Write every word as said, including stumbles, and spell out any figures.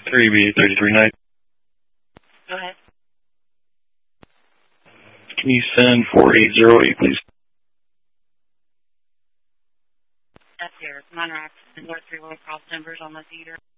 three B thirty-three night. Go ahead. Can you send four eight zero eight, please? That's here. Monroe, four three one cross numbers on the theater.